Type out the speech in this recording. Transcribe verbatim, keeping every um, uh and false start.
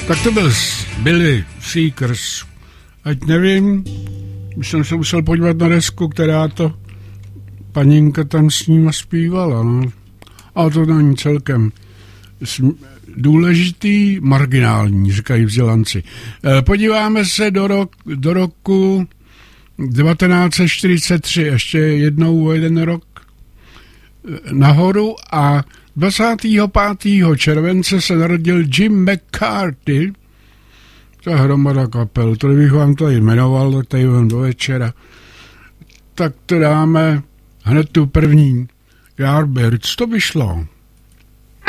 Tak to byl Billy Seekers. Ať nevím, už jsem se musel podívat na desku, která to paninka tam s ním zpívala. No. A to není celkem důležitý, marginální, říkají vzdělanci. Podíváme se do, rok, do roku devatenáct set čtyřicet tři, ještě jednou o jeden rok nahoru, a dvacátého pátého července se narodil Jim McCarthy. To je hromada kapel, to bych vám tady jmenoval, tak tady vám do večera. Tak to dáme hned tu první. Yardbirds, to by šlo.